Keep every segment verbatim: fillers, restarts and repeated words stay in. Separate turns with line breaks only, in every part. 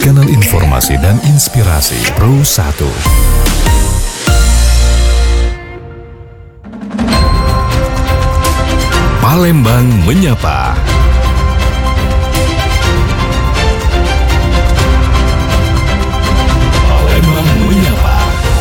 Kanal Informasi dan Inspirasi Pro satu. Palembang Menyapa. Palembang Menyapa.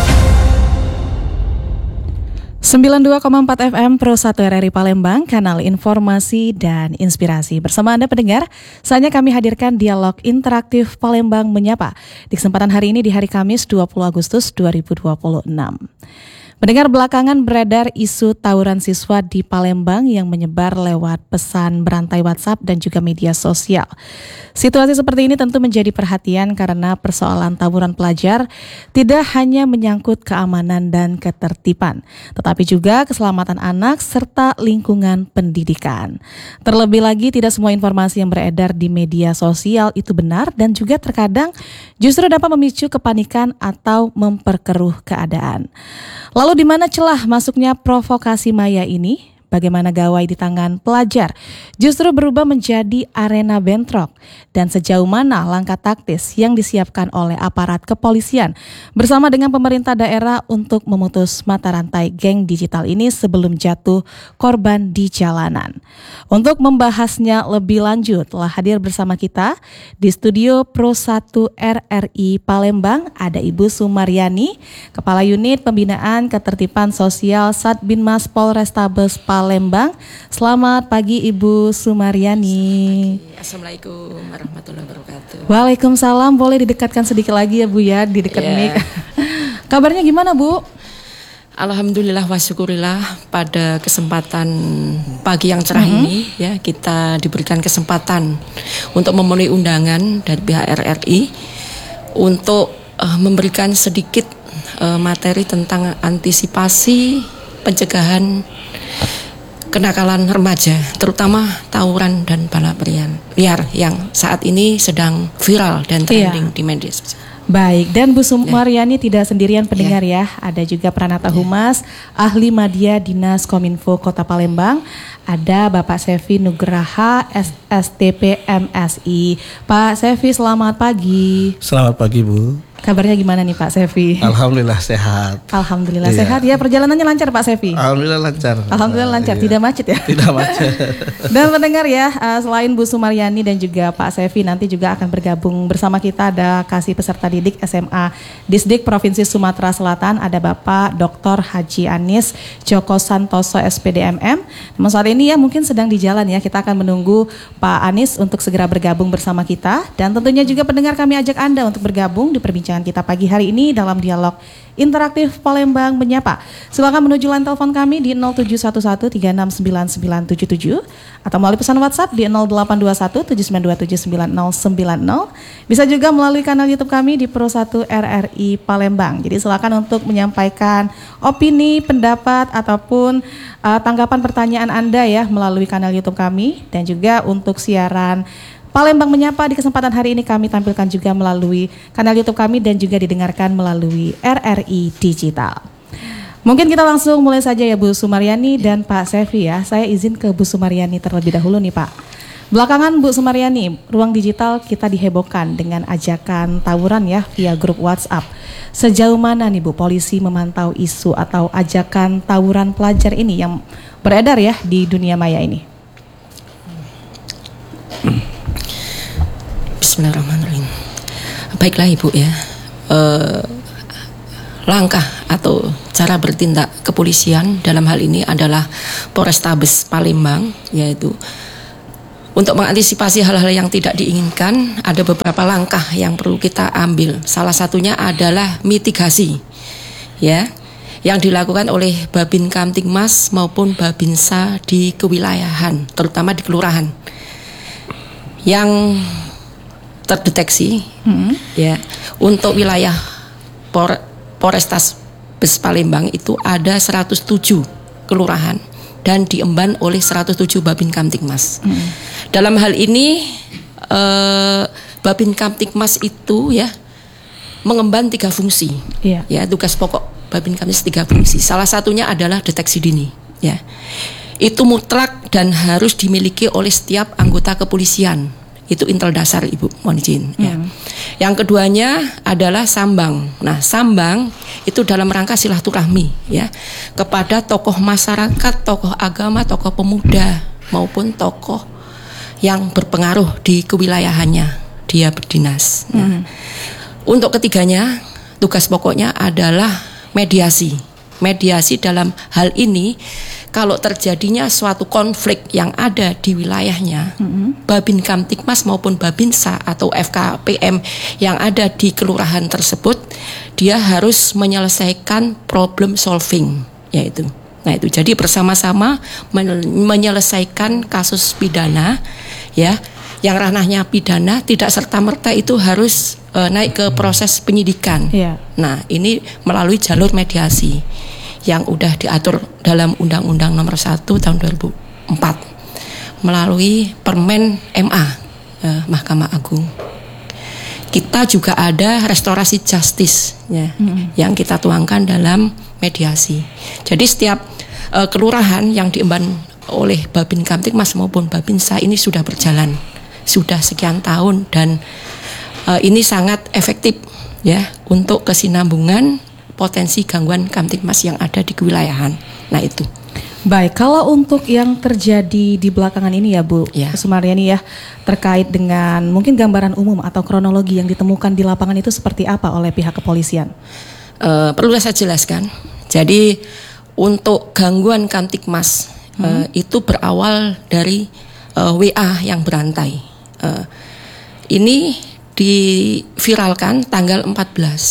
sembilan puluh dua koma empat F M Pro satu R R I Palembang, kanal informasi dan inspirasi. Bersama Anda pendengar, saatnya kami hadirkan dialog interaktif Palembang Menyapa di kesempatan hari ini di hari Kamis dua puluh Agustus dua ribu dua puluh enam. Pendengar, belakangan beredar isu tawuran siswa di Palembang yang menyebar lewat pesan berantai WhatsApp dan juga media sosial. Situasi seperti ini tentu menjadi perhatian karena persoalan tawuran pelajar tidak hanya menyangkut keamanan dan ketertiban, tetapi juga keselamatan anak serta lingkungan pendidikan. Terlebih lagi, tidak semua informasi yang beredar di media sosial itu benar dan juga terkadang justru dapat memicu kepanikan atau memperkeruh keadaan. Lalu di mana celah masuknya provokasi maya ini? Bagaimana gawai di tangan pelajar justru berubah menjadi arena bentrok, dan sejauh mana langkah taktis yang disiapkan oleh aparat kepolisian bersama dengan pemerintah daerah untuk memutus mata rantai geng digital ini sebelum jatuh korban di jalanan. Untuk membahasnya lebih lanjut, telah hadir bersama kita di studio Pro satu R R I Palembang ada Ibu Sumaryani, Kepala Unit Pembinaan Ketertiban Sosial Satbinmas Polrestabes Palembang. Selamat pagi Ibu Sumaryani.
Assalamualaikum warahmatullahi wabarakatuh.
Waalaikumsalam. Boleh didekatkan sedikit lagi ya Bu ya, di dekat
yeah.
mic. Kabarnya gimana Bu?
Alhamdulillah wa syukurillah, pada kesempatan pagi yang cerah mm-hmm. ini ya kita diberikan kesempatan untuk memenuhi undangan dari pihak R R I untuk uh, memberikan sedikit uh, materi tentang antisipasi pencegahan kenakalan remaja, terutama tawuran dan balap liar yang saat ini sedang viral dan trending yeah. di media sosial.
Baik, dan Bu Sumaryani yeah. tidak sendirian pendengar yeah. ya. Ada juga Pranata yeah. Humas, Ahli Madya Dinas Kominfo Kota Palembang. Ada Bapak Sefi Nugraha, S S T P M S I. Pak Sefi, selamat pagi.
Selamat pagi Bu.
Kabarnya gimana nih Pak Sefi?
Alhamdulillah sehat.
Alhamdulillah
iya.
sehat ya. Perjalanannya lancar Pak Sefi?
Alhamdulillah lancar.
Alhamdulillah lancar,
iya.
tidak macet ya?
Tidak macet.
Dan mendengar ya, selain Bu Sumaryani dan juga Pak Sefi, nanti juga akan bergabung bersama kita ada kasih peserta didik S M A Disdik Provinsi Sumatera Selatan, ada Bapak Doktor Haji Anis Joko Santoso S P D M M. Namun saat ini ya mungkin sedang di jalan ya. Kita akan menunggu Pak Anis untuk segera bergabung bersama kita, dan tentunya juga pendengar kami ajak Anda untuk bergabung di perbincangan kita pagi hari ini dalam dialog interaktif Palembang Menyapa. Silakan menuju line telepon kami di nol tujuh satu satu tiga enam sembilan sembilan tujuh tujuh atau melalui pesan WhatsApp di nol delapan dua satu tujuh sembilan dua tujuh sembilan nol sembilan nol. Bisa juga melalui kanal YouTube kami di Pro satu R R I Palembang. Jadi silakan untuk menyampaikan opini, pendapat ataupun uh, tanggapan pertanyaan Anda ya melalui kanal YouTube kami, dan juga untuk siaran Palembang Menyapa di kesempatan hari ini kami tampilkan juga melalui kanal YouTube kami dan juga didengarkan melalui R R I Digital. Mungkin kita langsung mulai saja ya Bu Sumaryani dan Pak Sefi ya. Saya izin ke Bu Sumaryani terlebih dahulu nih Pak. Belakangan Bu Sumaryani, ruang digital kita dihebohkan dengan ajakan tawuran ya via grup WhatsApp. Sejauh mana nih Bu polisi memantau isu atau ajakan tawuran pelajar ini yang beredar ya di dunia maya ini?
Bismillahirrahmanirrahim. Baiklah Ibu ya, e, langkah atau cara bertindak kepolisian dalam hal ini adalah Polrestabes Palembang, yaitu untuk mengantisipasi hal-hal yang tidak diinginkan. Ada beberapa langkah yang perlu kita ambil. Salah satunya adalah mitigasi ya, yang dilakukan oleh Babin Kamtibmas maupun Babinsa di kewilayahan, terutama di kelurahan yang terdeteksi hmm. ya. Untuk wilayah Por, Polrestabes Palembang itu ada seratus tujuh kelurahan dan diemban oleh seratus tujuh Babin Kamtibmas. Hmm. Dalam hal ini eh, Babin Kamtibmas itu ya mengemban tiga fungsi. Yeah. Ya, tugas pokok Babin Kamtibmas tiga fungsi. Salah satunya adalah deteksi dini ya. Itu mutlak dan harus dimiliki oleh setiap anggota kepolisian. Itu intel dasar Ibu, mohon izin. Hmm. Ya. Yang keduanya adalah sambang. Nah, sambang itu dalam rangka silaturahmi ya kepada tokoh masyarakat, tokoh agama, tokoh pemuda maupun tokoh yang berpengaruh di kewilayahannya dia berdinas. Nah, hmm. Untuk ketiganya, tugas pokoknya adalah mediasi. Mediasi dalam hal ini, kalau terjadinya suatu konflik yang ada di wilayahnya, mm-hmm. Babin Kamtibmas maupun Babinsa atau F K P M yang ada di kelurahan tersebut, dia harus menyelesaikan problem solving, yaitu. Nah itu, jadi bersama-sama men- menyelesaikan kasus pidana, ya, yang ranahnya pidana tidak serta-merta itu harus uh, naik ke proses penyidikan. Yeah. Nah ini melalui jalur mediasi yang udah diatur dalam Undang-Undang Nomor satu Tahun dua ribu empat melalui Permen M A eh, Mahkamah Agung. Kita juga ada restorasi justice ya, hmm. yang kita tuangkan dalam mediasi. Jadi setiap eh, kelurahan yang diemban oleh Babin Kamtibmas maupun Babinsa ini sudah berjalan sudah sekian tahun dan eh, ini sangat efektif ya untuk kesinambungan potensi gangguan Kamtibmas yang ada di kewilayahan. Nah itu.
Baik, kalau untuk yang terjadi di belakangan ini ya Bu ya. Sumaryani ya, terkait dengan mungkin gambaran umum atau kronologi yang ditemukan di lapangan itu seperti apa oleh pihak kepolisian? Uh, perlu saya jelaskan. Jadi untuk gangguan Kamtibmas hmm. uh, itu berawal dari uh, W A yang berantai. Uh, ini diviralkan tanggal empat belas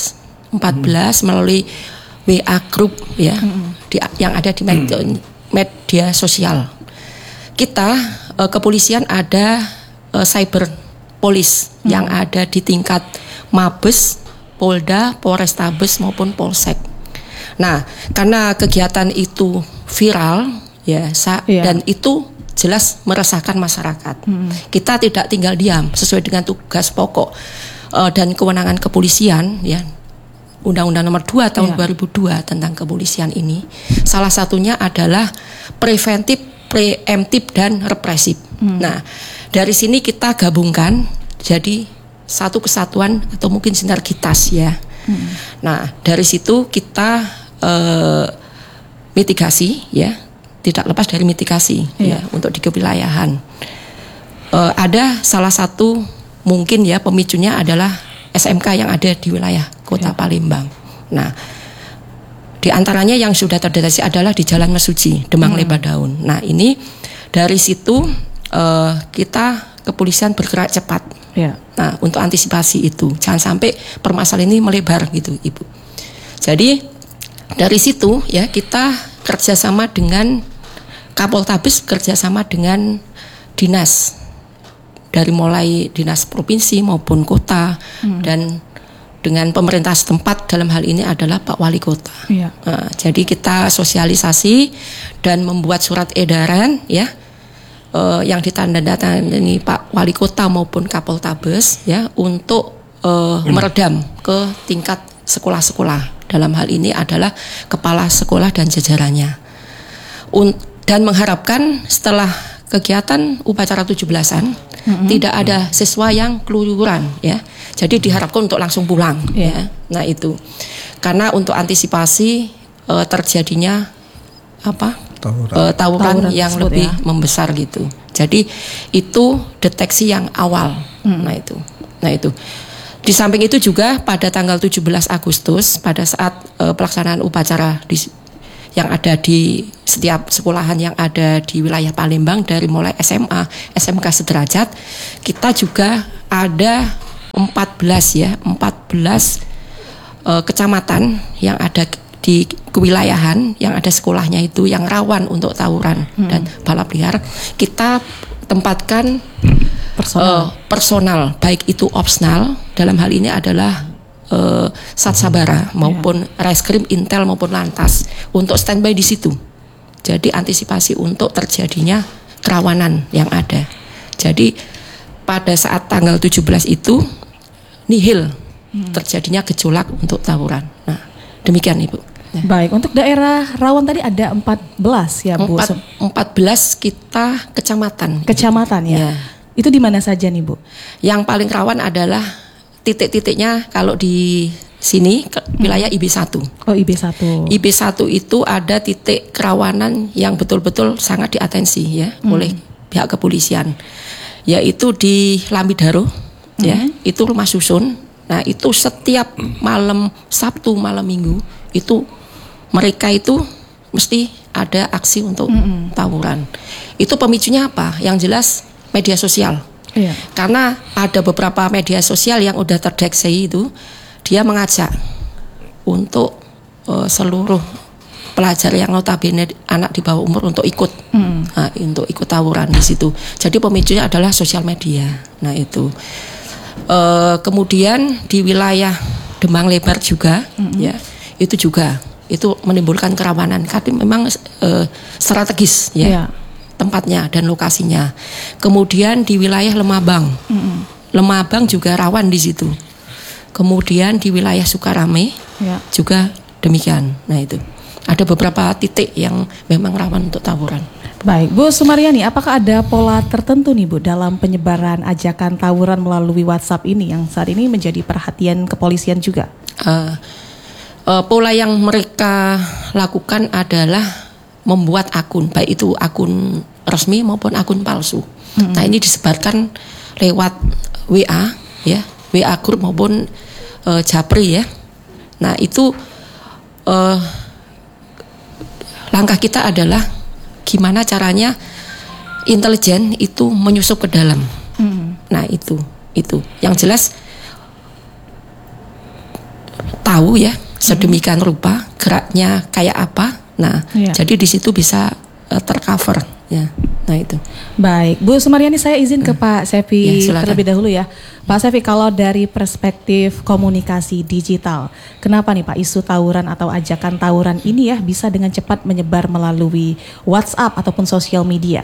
melalui W A group ya hmm. di, yang ada di media, media sosial. Kita uh, kepolisian ada uh, cyber police hmm. yang ada di tingkat Mabes, Polda, Polrestabes maupun Polsek. Nah, karena kegiatan itu viral ya sa- yeah. dan itu jelas meresahkan masyarakat. Hmm. Kita tidak tinggal diam sesuai dengan tugas pokok uh, dan kewenangan kepolisian ya. Undang-Undang Nomor dua Tahun ya. dua ribu dua tentang kepolisian ini salah satunya adalah preventif, preemptif dan represif. Hmm. Nah, dari sini kita gabungkan jadi satu kesatuan atau mungkin sinergitas ya. Hmm. Nah, dari situ kita uh, mitigasi ya, tidak lepas dari mitigasi ya, ya untuk di kewilayahan. Uh, ada salah satu mungkin ya pemicunya adalah S M K yang ada di wilayah Kota ya. Palembang. Nah, di antaranya yang sudah terdeteksi adalah di Jalan Mesuji, Demang hmm. Lebar Daun. Nah, ini dari situ uh, kita kepolisian bergerak cepat. Ya. Nah, untuk antisipasi itu, jangan sampai permasalahan ini melebar gitu, Ibu. Jadi dari situ ya kita kerjasama dengan Kapoltabes, kerjasama dengan dinas. Dari mulai dinas provinsi maupun kota hmm. dan dengan pemerintah setempat dalam hal ini adalah Pak Wali Kota. Ya. Nah, jadi kita sosialisasi dan membuat surat edaran ya uh, yang ditandatangani Pak Wali Kota maupun Kapoltabes ya untuk uh, hmm. meredam ke tingkat sekolah-sekolah. Dalam hal ini adalah kepala sekolah dan jajarannya. Un- dan mengharapkan setelah kegiatan upacara tujuh belasan mm-hmm. tidak ada siswa yang keluyuran ya. Jadi diharapkan untuk langsung pulang yeah. ya. Nah itu karena untuk antisipasi uh, terjadinya apa tawuran, uh, tawuran, tawuran yang lebih ya. membesar gitu. Jadi itu deteksi yang awal. Mm. Nah itu, nah itu. Di samping itu juga pada tanggal tujuh belas Agustus pada saat uh, pelaksanaan upacara di yang ada di setiap sekolahan yang ada di wilayah Palembang dari mulai S M A, S M K sederajat, kita juga ada empat belas ya, empat belas uh, kecamatan yang ada di kewilayahan yang ada sekolahnya itu yang rawan untuk tawuran hmm. dan balap liar. Kita tempatkan personal. Uh, personal baik itu opsional dalam hal ini adalah Uh, Satsabara maupun yeah. Reskrim, Intel maupun Lantas untuk standby di situ. Jadi antisipasi untuk terjadinya kerawanan yang ada. Jadi pada saat tanggal tujuh belas itu nihil hmm. terjadinya gejolak untuk tawuran. Nah, demikian Ibu. Nah. Baik, untuk daerah rawan tadi ada empat belas ya Bu.
empat belas kita kecamatan.
Kecamatan ya. ya. Itu di mana saja nih Bu?
Yang paling rawan adalah titik-titiknya kalau di sini ke wilayah I B satu.
Oh, I B satu.
I B satu itu ada titik kerawanan yang betul-betul sangat diatensi ya hmm. oleh pihak kepolisian. Yaitu di Lamidaro hmm. ya, itu rumah susun. Nah, itu setiap malam Sabtu, malam Minggu itu mereka itu mesti ada aksi untuk hmm. tawuran. Itu pemicunya apa? Yang jelas media sosial.
Iya.
Karena ada beberapa media sosial yang udah terdeteksi itu dia mengajak untuk uh, seluruh pelajar yang notabene anak di bawah umur untuk ikut, mm. nah, untuk ikut tawuran di situ. Jadi pemicunya adalah sosial media. Nah itu. Uh, kemudian di wilayah Demang Lebar juga, mm-hmm. ya itu juga itu menimbulkan kerawanan. Karena memang uh, strategis, ya yeah. tempatnya dan lokasinya. Kemudian di wilayah Lemabang, mm-hmm. Lemabang juga rawan di situ. Kemudian di wilayah Sukarame ya. juga demikian. Nah itu ada beberapa titik yang memang rawan untuk tawuran.
Baik, Bu Sumaryani, apakah ada pola tertentu nih Bu dalam penyebaran ajakan tawuran melalui WhatsApp ini yang saat ini menjadi perhatian kepolisian juga?
Uh, uh, pola yang mereka lakukan adalah membuat akun, baik itu akun resmi maupun akun palsu. Mm-hmm. Nah ini disebarkan lewat W A ya. W A group maupun uh, Japri ya. Nah itu uh, langkah kita adalah gimana caranya intelijen itu menyusup ke dalam. Hmm. Nah itu itu yang jelas tahu ya sedemikian rupa geraknya kayak apa. Nah ya. Jadi di situ bisa uh, tercover ya. Nah itu.
Baik, Bu Sumaryani, saya izin ke Pak Sefi ya, terlebih dahulu ya. Pak Sefi, kalau dari perspektif komunikasi digital, kenapa nih Pak isu tawuran atau ajakan tawuran ini ya bisa dengan cepat menyebar melalui WhatsApp ataupun sosial media?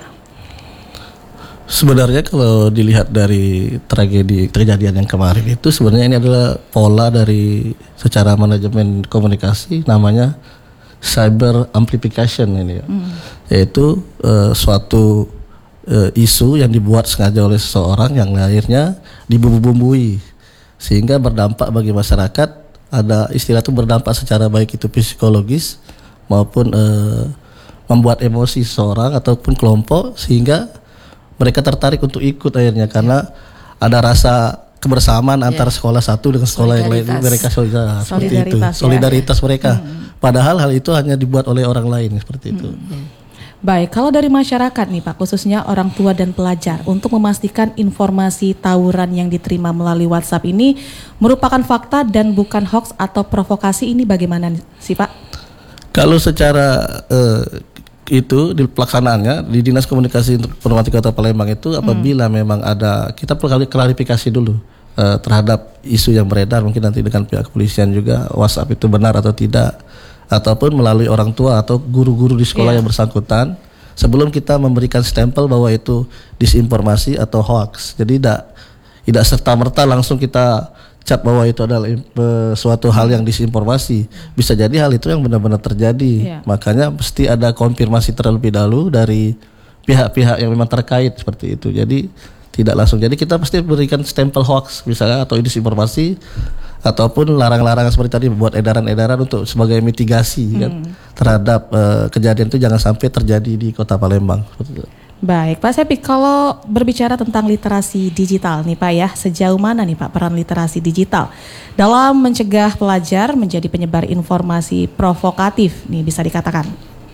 Sebenarnya kalau dilihat dari tragedi kejadian yang kemarin itu sebenarnya ini adalah pola dari secara manajemen komunikasi, namanya cyber amplification ini ya. Hmm. Yaitu uh, suatu uh, isu yang dibuat sengaja oleh seseorang yang akhirnya dibumbu-bumbui sehingga berdampak bagi masyarakat. Ada istilah itu berdampak secara baik itu psikologis maupun uh, membuat emosi seseorang ataupun kelompok sehingga mereka tertarik untuk ikut akhirnya karena ada rasa kebersamaan yeah. antara sekolah satu dengan sekolah yang lain, mereka solidaritas, seperti itu ya. solidaritas mereka. Hmm. Padahal hal itu hanya dibuat oleh orang lain seperti itu.
Hmm. Baik, kalau dari masyarakat nih Pak, khususnya orang tua dan pelajar, untuk memastikan informasi tawuran yang diterima melalui WhatsApp ini merupakan fakta dan bukan hoax atau provokasi, ini bagaimana sih Pak?
Kalau secara uh, itu di pelaksanaannya di Dinas Komunikasi Informatika Kota Palembang itu apabila hmm. memang ada, kita perlu klarifikasi dulu uh, terhadap isu yang beredar, mungkin nanti dengan pihak kepolisian juga WhatsApp itu benar atau tidak, ataupun melalui orang tua atau guru-guru di sekolah yeah. yang bersangkutan, sebelum kita memberikan stempel bahwa itu disinformasi atau hoax. Jadi tidak tidak serta-merta langsung kita cap bahwa itu adalah uh, suatu hal yang disinformasi. Bisa jadi hal itu yang benar-benar terjadi. Yeah. Makanya mesti ada konfirmasi terlebih dahulu dari pihak-pihak yang memang terkait seperti itu. Jadi tidak langsung. Jadi kita pasti berikan stempel hoax misalnya atau disinformasi ataupun larang-larangan seperti tadi, buat edaran-edaran untuk sebagai mitigasi hmm. kan terhadap uh, kejadian itu jangan sampai terjadi di Kota Palembang.
Baik, Pak Sepi, kalau berbicara tentang literasi digital nih Pak ya, sejauh mana nih Pak peran literasi digital dalam mencegah pelajar menjadi penyebar informasi provokatif nih bisa dikatakan?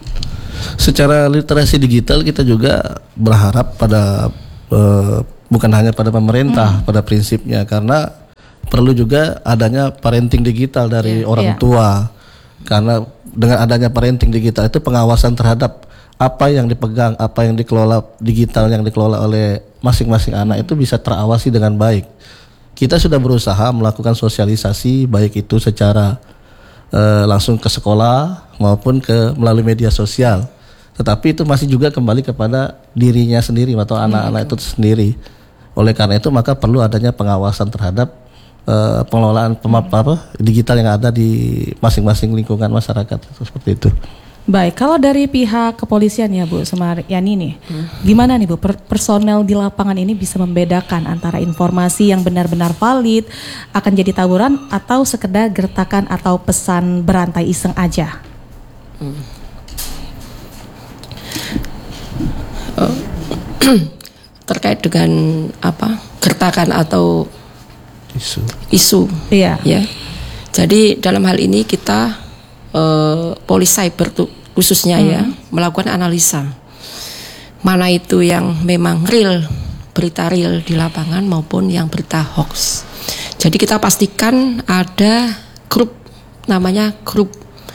Secara literasi digital kita juga berharap pada uh, bukan hanya pada pemerintah hmm. pada prinsipnya, karena perlu juga adanya parenting digital dari yeah, orang yeah. tua. Karena dengan adanya parenting digital itu pengawasan terhadap apa yang dipegang, apa yang dikelola digital yang dikelola oleh masing-masing anak itu bisa terawasi dengan baik. Kita sudah berusaha melakukan sosialisasi baik itu secara uh, langsung ke sekolah maupun ke melalui media sosial. Tetapi itu masih juga kembali kepada dirinya sendiri atau anak-anak itu sendiri. Oleh karena itu maka perlu adanya pengawasan terhadap Uh, pengelolaan pemap apa digital yang ada di masing-masing lingkungan masyarakat, seperti itu.
Baik, kalau dari pihak kepolisian ya Bu Sumaryani nih, hmm. gimana nih Bu per- personel di lapangan ini bisa membedakan antara informasi yang benar-benar valid akan jadi tawuran atau sekedar gertakan atau pesan berantai iseng aja? Hmm.
Oh. Terkait dengan apa gertakan atau isu, isu,
iya.
Ya. Jadi dalam hal ini kita Uh, polis cyber tuh khususnya hmm. ya melakukan analisa mana itu yang memang real, berita real di lapangan maupun yang berita hoax. Jadi kita pastikan ada grup namanya grup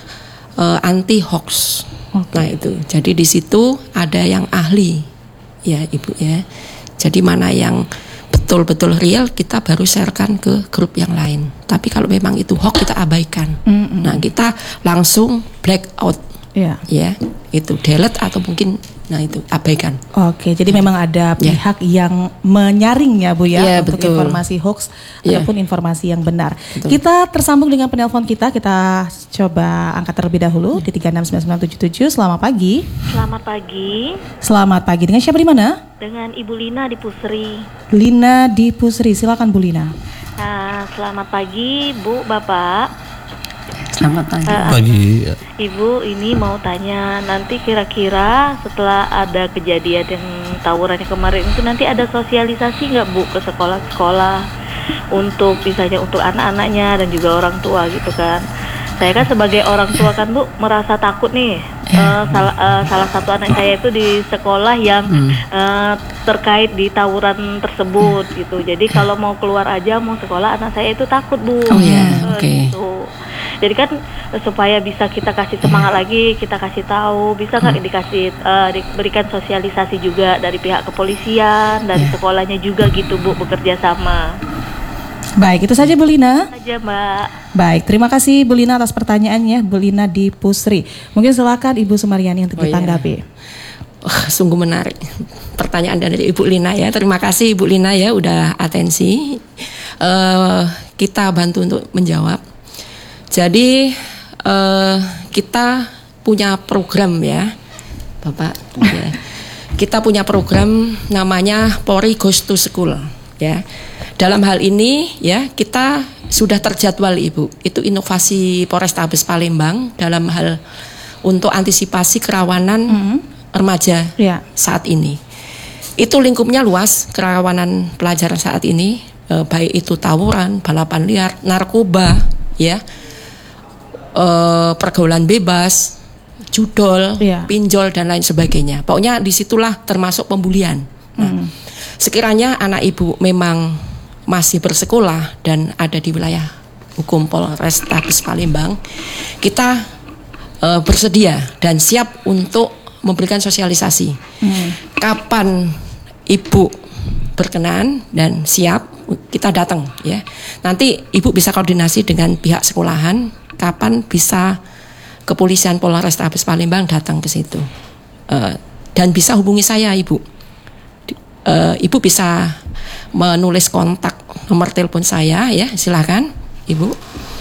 uh, anti hoax. Okay. Nah itu jadi di situ ada yang ahli ya Ibu ya. Jadi mana yang betul-betul real kita baru sharekan ke grup yang lain. Tapi kalau memang itu hoax kita abaikan. Mm-hmm. Nah kita langsung black out. Yeah. Ya, itu delete atau mungkin nah itu abaikan.
Oke, jadi memang ada pihak yeah. yang menyaring ya Bu ya
yeah,
untuk
betul.
informasi hoax
yeah.
ataupun informasi yang benar.
Betul.
Kita tersambung dengan penelpon kita, kita coba angkat terlebih dahulu di tiga enam sembilan sembilan tujuh tujuh. Selamat pagi.
Selamat pagi.
Selamat pagi. Dengan siapa di mana?
Dengan Ibu Lina di Pusri.
Lina di Pusri, silakan Bu Lina.
Nah, selamat pagi Bu, Bapak.
Selamat pagi.
Uh,
pagi.
Ibu, ini mau tanya, nanti kira-kira setelah ada kejadian yang tawurannya kemarin itu nanti ada sosialisasi nggak Bu ke sekolah-sekolah untuk misalnya untuk anak-anaknya dan juga orang tua gitu kan? Saya kan sebagai orang tua kan Bu merasa takut nih uh, salah uh, salah satu anak saya itu di sekolah yang hmm. uh, terkait di tawuran tersebut gitu. Jadi kalau mau keluar aja mau sekolah anak saya itu takut Bu.
Oh ya, yeah.
uh,
oke. Okay.
Gitu. Jadi kan supaya bisa kita kasih semangat lagi, kita kasih tahu, bisa nggak dikasih uh, diberikan sosialisasi juga dari pihak kepolisian, dari sekolahnya juga gitu Bu, bekerja sama.
Baik, itu saja Bu Lina.
Saja Mbak.
Baik, terima kasih Bu Lina atas pertanyaannya, Bu Lina di Pusri. Mungkin silakan Ibu Sumaryani untuk
oh,
ditanggapi.
Iya. Oh, sungguh menarik pertanyaan dari Ibu Lina ya. Terima kasih Ibu Lina ya udah atensi. Uh, kita bantu untuk menjawab. Jadi uh, kita punya program ya, Bapak. Ya. Kita punya program namanya Polri Goes to School ya. Dalam hal ini ya kita sudah terjadwal Ibu. Itu inovasi Polrestabes Palembang dalam hal untuk antisipasi kerawanan mm-hmm. remaja yeah. saat ini. Itu lingkupnya luas, kerawanan pelajar saat ini, eh, baik itu tawuran, balapan liar, narkoba, ya, eh, pergaulan bebas, judol, yeah. pinjol dan lain sebagainya. Pokoknya disitulah termasuk pembulian. Nah, mm. sekiranya anak ibu memang masih bersekolah dan ada di wilayah hukum Polrestabes Palembang, kita uh, bersedia dan siap untuk memberikan sosialisasi. Hmm. Kapan ibu berkenan dan siap, kita datang ya. Nanti ibu bisa koordinasi dengan pihak sekolahan, kapan bisa kepolisian Polrestabes Palembang datang ke situ. Uh, dan bisa hubungi saya ibu. Uh, ibu bisa menulis kontak nomor telepon saya ya, silakan Ibu.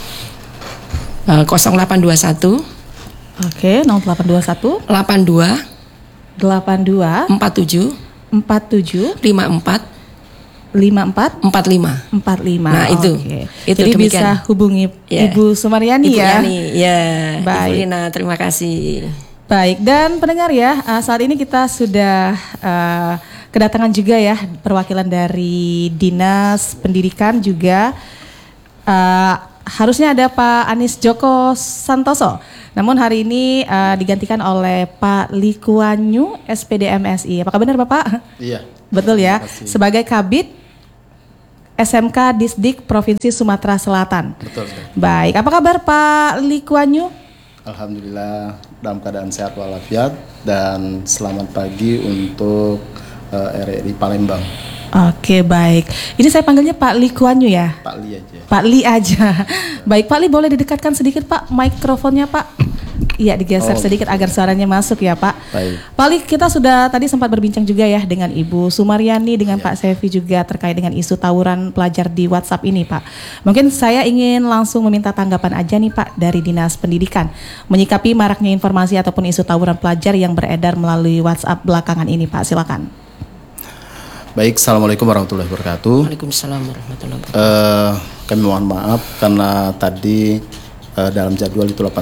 Uh, nol delapan dua satu
Oke, nol delapan dua satu
delapan dua
delapan dua
empat tujuh
empat tujuh
lima empat
lima empat
empat lima
empat lima.
Nah, itu.
Oke.
Itu
Jadi
demikian.
bisa hubungi
yeah.
Ibu Sumaryani
Ibu
ya.
Yani, ya.
Baik.
Ibu Lina, terima kasih.
Baik, dan pendengar ya, uh, saat ini kita sudah uh, kedatangan juga ya perwakilan dari Dinas Pendidikan juga. Uh, harusnya ada Pak Anies Joko Santoso. Namun hari ini uh, digantikan oleh Pak Likuanyu S P D M S I. Apakah benar Bapak?
Iya.
Betul ya. Sebagai Kabid S M K Disdik Provinsi Sumatera Selatan.
Betul. Betul.
Baik, apa kabar Pak Likuanyu?
Alhamdulillah dalam keadaan sehat walafiat dan selamat pagi untuk uh, R R I Palembang.
Oke, baik. Ini saya panggilnya Pak Likuanyu ya?
Pak Li aja.
Pak Li aja. Baik, Pak Li boleh didekatkan sedikit Pak mikrofonnya Pak. Iya, digeser
Oh,
sedikit
gitu.
agar suaranya masuk ya Pak.
Baik.
Pak Ali, kita sudah tadi sempat berbincang juga ya dengan Ibu Sumaryani, dengan
Ya.
Pak Sevi juga terkait dengan isu tawuran pelajar di WhatsApp ini Pak. Mungkin saya ingin langsung meminta tanggapan aja nih Pak dari Dinas Pendidikan menyikapi maraknya informasi ataupun isu tawuran pelajar yang beredar melalui WhatsApp belakangan ini Pak. Silakan.
Baik, Assalamualaikum warahmatullahi wabarakatuh.
Waalaikumsalam warahmatullahi wabarakatuh.
Eh, kami mohon maaf karena tadi eh, dalam jadwal itu delapan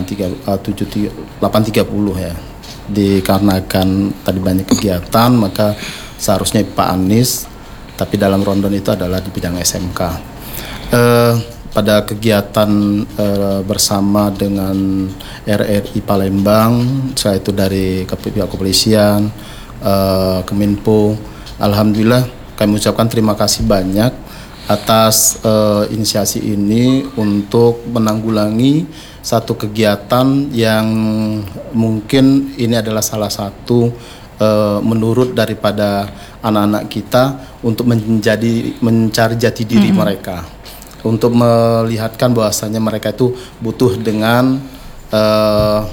tiga puluh ya. Dikarenakan tadi banyak kegiatan, maka seharusnya Pak Anies, tapi dalam rondon itu adalah di bidang S M K. Eh, pada kegiatan eh, bersama dengan R R I Palembang, saya itu dari pihak kepolisian, eh, Kemenpo. Alhamdulillah kami ucapkan terima kasih banyak atas uh, inisiasi ini untuk menanggulangi satu kegiatan yang mungkin ini adalah salah satu uh, menurut daripada anak-anak kita untuk menjadi mencari jati diri mm-hmm. mereka, untuk melihatkan bahwasanya mereka itu butuh dengan uh,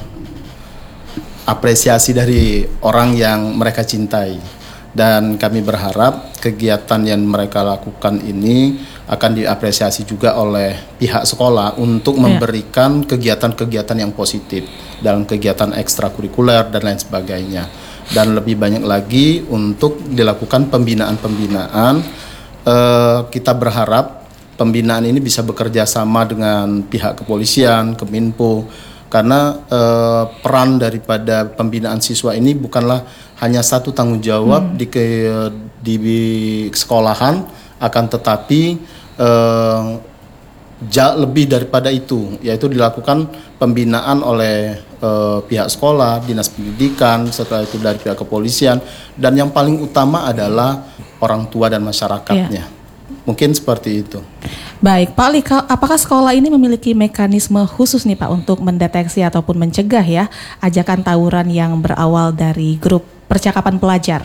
apresiasi dari orang yang mereka cintai. Dan kami berharap kegiatan yang mereka lakukan ini akan diapresiasi juga oleh pihak sekolah untuk memberikan kegiatan-kegiatan yang positif dalam kegiatan ekstrakurikuler dan lain sebagainya. Dan lebih banyak lagi untuk dilakukan pembinaan-pembinaan. Eh, kita berharap pembinaan ini bisa bekerja sama dengan pihak kepolisian, Kemenpo, karena eh, peran daripada pembinaan siswa ini bukanlah hanya satu tanggung jawab hmm. di, ke, di sekolahan, akan tetapi eh, jauh lebih daripada itu, yaitu dilakukan pembinaan oleh eh, pihak sekolah, dinas pendidikan, setelah itu dari pihak kepolisian, dan yang paling utama adalah orang tua dan masyarakatnya. Ya. Mungkin seperti itu.
Baik, Pak Ali, apakah sekolah ini memiliki mekanisme khusus nih Pak untuk mendeteksi ataupun mencegah ya ajakan tawuran yang berawal dari grup percakapan pelajar?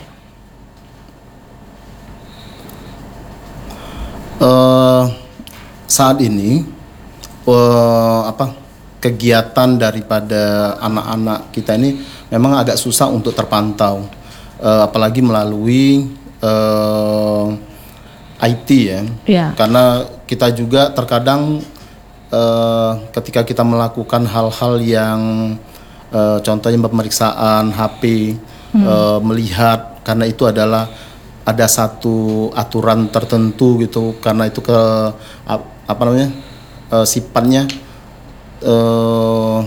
Uh, saat ini uh, apa kegiatan daripada anak-anak kita ini memang agak susah untuk terpantau, uh, apalagi melalui uh, I T ya, yeah. Karena kita juga terkadang uh, ketika kita melakukan hal-hal yang uh, contohnya pemeriksaan H P, hmm. uh, melihat, karena itu adalah ada satu aturan tertentu gitu, karena itu ke apa namanya uh, sifatnya uh,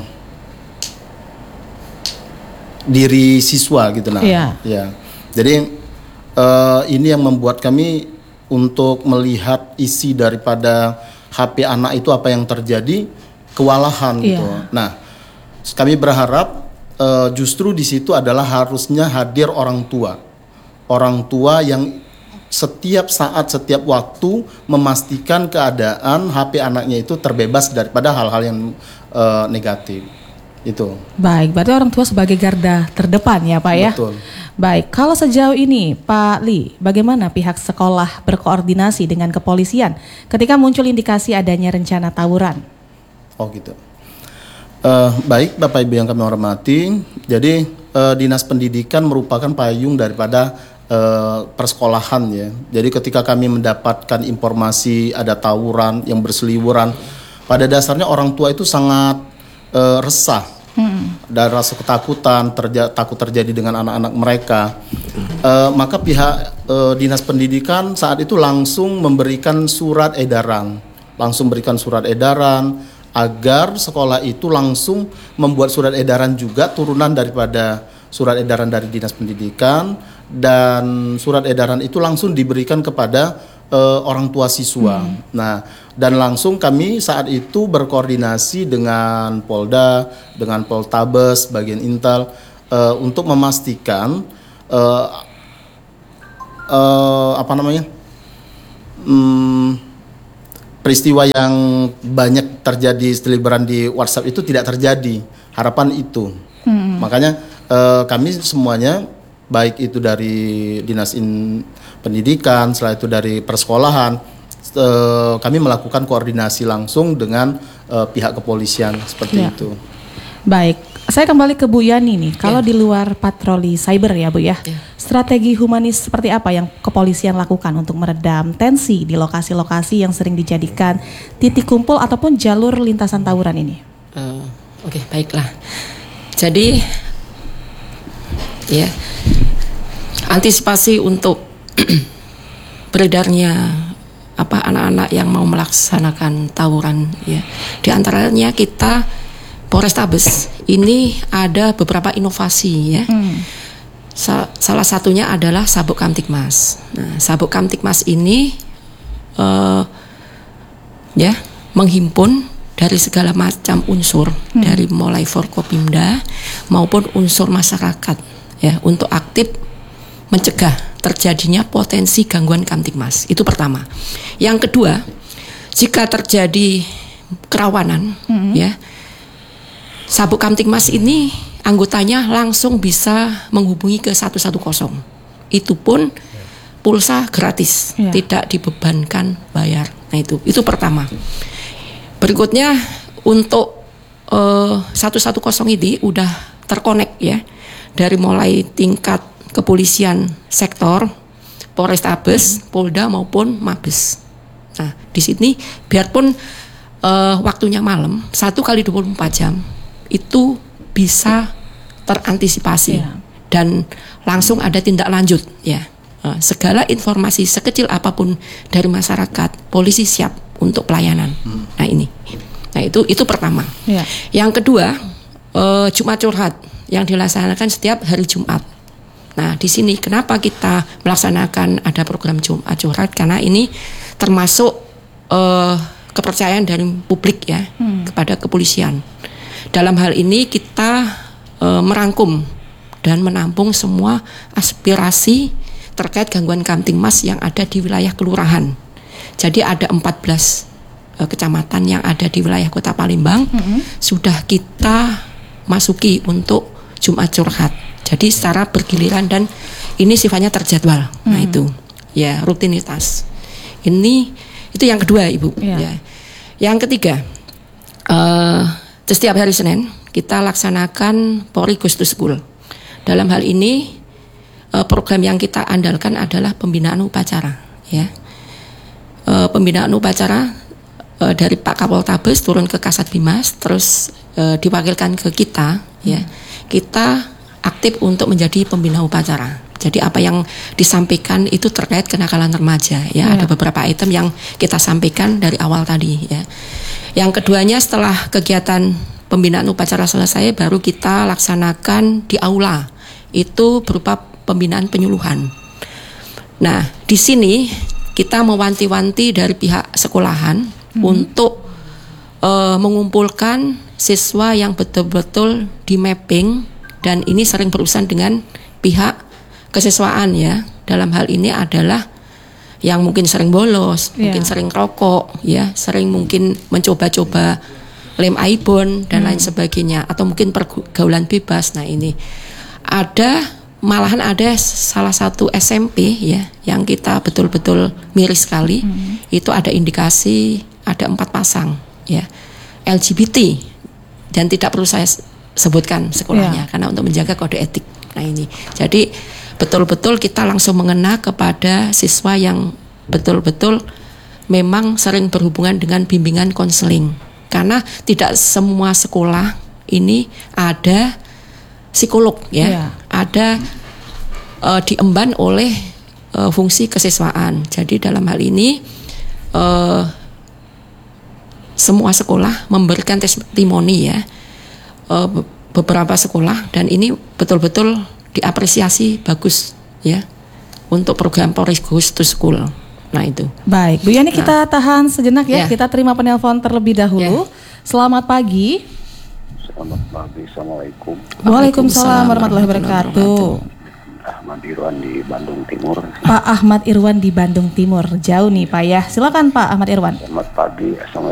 diri siswa gitu nah, yeah. ya. Jadi uh, ini yang membuat kami untuk melihat isi daripada H P anak itu apa yang terjadi, kewalahan yeah. gitu. Nah, kami berharap uh, justru di situ adalah harusnya hadir orang tua, orang tua yang setiap saat, setiap waktu memastikan keadaan H P anaknya itu terbebas daripada hal-hal yang uh, negatif. Itu.
Baik, berarti orang tua sebagai garda terdepan ya Pak ya.
Betul.
Baik, kalau sejauh ini Pak Li, bagaimana pihak sekolah berkoordinasi dengan kepolisian ketika muncul indikasi adanya rencana tawuran?
Oh gitu. Uh, baik Bapak Ibu yang kami hormati, jadi uh, Dinas Pendidikan merupakan payung daripada uh, persekolahan ya. Jadi ketika kami mendapatkan informasi ada tawuran yang berseliweran, pada dasarnya orang tua itu sangat Uh, resah hmm. dan rasa ketakutan terja- takut terjadi dengan anak-anak mereka, uh, maka pihak uh, dinas pendidikan saat itu langsung memberikan surat edaran, langsung berikan surat edaran agar sekolah itu langsung membuat surat edaran juga turunan daripada surat edaran dari dinas pendidikan, dan surat edaran itu langsung diberikan kepada uh, orang tua siswa. Hmm. Nah, dan langsung kami saat itu berkoordinasi dengan Polda, dengan Poltabes, bagian Intel uh, untuk memastikan uh, uh, apa namanya um, peristiwa yang banyak terjadi seliweran di WhatsApp itu tidak terjadi. Harapan itu. Hmm. Makanya uh, kami semuanya, baik itu dari dinas in, pendidikan, setelah itu dari persekolahan, Uh, kami melakukan koordinasi langsung dengan uh, pihak kepolisian seperti ya. itu.
Baik, Saya kembali ke Bu Yani nih. Kalau
Ya.
di luar patroli cyber ya Bu ya,
Ya.
strategi humanis seperti apa yang kepolisian lakukan untuk meredam tensi di lokasi-lokasi yang sering dijadikan titik kumpul ataupun jalur lintasan tawuran ini?
Uh, Oke, baiklah. Jadi, ya, antisipasi untuk beredarnya apa anak-anak yang mau melaksanakan tawuran, ya. Di antaranya kita Polrestabes ini ada beberapa inovasi, ya.
Hmm.
Sa- salah satunya adalah Sabuk Kamtibmas. Nah, Sabuk Kamtibmas ini uh, ya menghimpun dari segala macam unsur, hmm. dari mulai Forkopimda maupun unsur masyarakat, ya, untuk aktif mencegah terjadinya potensi gangguan Kamtibmas. Itu pertama. Yang kedua, jika terjadi kerawanan, hmm. ya, Sabuk Kamtibmas ini anggotanya langsung bisa menghubungi ke seratus sepuluh. Itu pun pulsa gratis,
ya.
Tidak dibebankan bayar. Nah itu, itu pertama. Berikutnya untuk uh, seratus sepuluh ini udah terkonek, ya, dari mulai tingkat kepolisian sektor, Polrestabes, Polda maupun Mabes. Nah di sini biarpun uh, waktunya malam, satu kali dua puluh empat jam itu bisa terantisipasi, ya. Dan langsung ada tindak lanjut, ya. Uh, segala informasi sekecil apapun dari masyarakat, polisi siap untuk pelayanan. Hmm. Nah ini, nah itu itu pertama.
Ya.
Yang kedua, uh, Jumat Curhat yang dilaksanakan setiap hari Jumat. Nah di sini kenapa kita melaksanakan ada program Jumat Curhat, karena ini termasuk uh, kepercayaan dari publik, ya, hmm. kepada kepolisian. Dalam hal ini kita e, merangkum dan menampung semua aspirasi terkait gangguan Kamtibmas yang ada di wilayah kelurahan. Jadi ada empat belas e, kecamatan yang ada di wilayah Kota Palembang, mm-hmm. sudah kita masuki untuk Jumat Curhat. Jadi secara bergiliran dan ini sifatnya terjadwal. Mm. Nah itu, ya, rutinitas. Ini itu yang kedua, Ibu.
Yeah.
Ya. Yang ketiga, uh, setiap hari Senin kita laksanakan Polri Goes to School. Dalam hal ini program yang kita andalkan adalah pembinaan upacara, ya. Pembinaan upacara dari Pak Kapoltabes turun ke Kasat Bimas, terus diwakilkan ke kita, ya. Kita aktif untuk menjadi pembina upacara. Jadi apa yang disampaikan itu terkait kenakalan remaja, ya. Ya. Ada beberapa item yang kita sampaikan dari awal tadi, ya. Yang keduanya setelah kegiatan pembinaan upacara selesai baru kita laksanakan di aula. Itu berupa pembinaan penyuluhan. Nah, di sini kita mewanti-wanti dari pihak sekolahan hmm. untuk uh, mengumpulkan siswa yang betul-betul di mapping, dan ini sering berurusan dengan pihak kesiswaan, ya. Dalam hal ini adalah yang mungkin sering bolos, yeah. mungkin sering rokok, ya, sering mungkin mencoba-coba lem aibon dan hmm. lain sebagainya, atau mungkin pergaulan bebas. Nah ini ada, malahan ada salah satu S M P, ya, yang kita betul-betul miris sekali. Hmm. Itu ada indikasi ada empat pasang, ya, L G B T, dan tidak perlu saya sebutkan sekolahnya, yeah. karena untuk menjaga kode etik. Nah ini, jadi betul-betul kita langsung mengena kepada siswa yang betul-betul memang sering berhubungan dengan bimbingan konseling, karena tidak semua sekolah ini ada psikolog, ya, yeah. ada uh, diemban oleh uh, fungsi kesiswaan. Jadi dalam hal ini uh, semua sekolah memberikan testimoni, ya, uh, beberapa sekolah, dan ini betul-betul diapresiasi bagus, ya, untuk program Polri Goes to School. Nah itu.
Baik, Bu Yani, kita
nah.
tahan sejenak, ya.
ya.
Kita terima penelpon terlebih dahulu. Ya. Selamat pagi.
Selamat pagi, Assalamualaikum.
Waalaikumsalam warahmatullahi wabarakatuh.
Ahmad Irwan di Bandung Timur.
Pak Ahmad Irwan di Bandung Timur, jauh nih Pak, ya. Silakan Pak Ahmad Irwan.
Selamat pagi, Assalamualaikum.